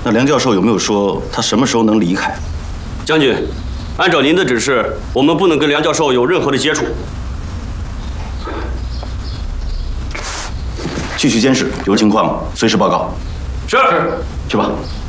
那梁教授有没有说他什么时候能离开？ 将军，按照您的指示，我们不能跟梁教授有任何的接触。 继续监视，有情况随时报告。 是。 去吧。